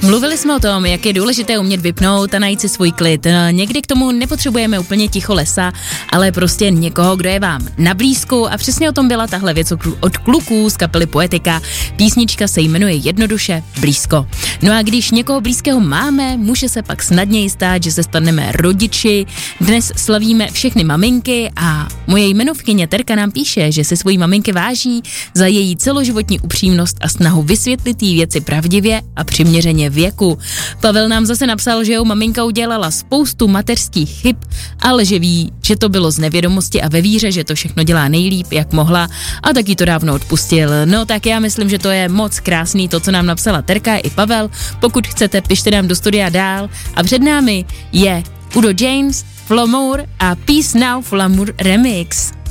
Mluvili jsme o tom, jak je důležité umět vypnout a najít si svůj klid. Někdy k tomu nepotřebujeme úplně ticho lesa, ale prostě někoho, kdo je vám na blízku, a přesně o tom byla tahle věc od kluků z kapely Poetika. Písnička se jmenuje jednoduše Blízko. No a když někoho blízkého máme, může se pak snadněji stát, že se staneme rodiči. Dnes slavíme všechny maminky a moje jmenovkyně Terka nám píše, že se svojí maminky váží za její celoživotní upřímnost a snahu vysvětlit jí věci pravdivě a přiměřeně věku. Pavel nám zase napsal, že jeho maminka udělala spoustu mateřských chyb, ale že ví, že to bylo z nevědomosti a ve víře, že to všechno dělá nejlíp, jak mohla, a taky to dávno odpustil. No tak já myslím, že to je moc krásný, to, co nám napsala Terka i Pavel. Pokud chcete, pište nám do studia dál. A před námi je Udo James, Flamour a Peace Now Flamour Remix.